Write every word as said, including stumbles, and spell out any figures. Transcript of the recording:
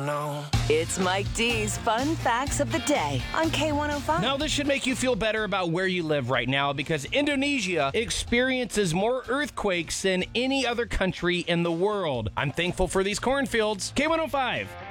No. It's Mike D's Fun Facts of the Day on K one oh five. Now, this should make you feel better about where you live right now because Indonesia experiences more earthquakes than any other country in the world. I'm thankful for these cornfields. K one oh five.